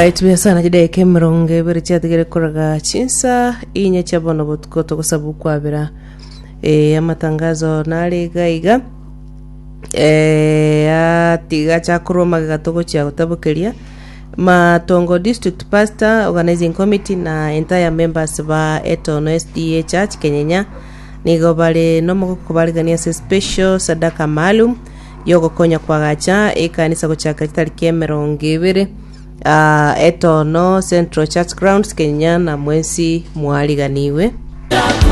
Alright, we sana jide kemronge bericha tigere kuraga chinsa inye chabono butkoto kusabu kwabira amatangazo nali gaiga atiga chakuroma gatoko cha utabukelia Matongo District Pastor Organizing Committee na entire members ba Etono SDA Church Kenyanya nigo bale nomo kubaligania special sadaka maalum yogo konya kwa gacha ekanisa kuchaka tariki 20 Etono Central Church Grounds Kenya na mwezi mwaliganiwe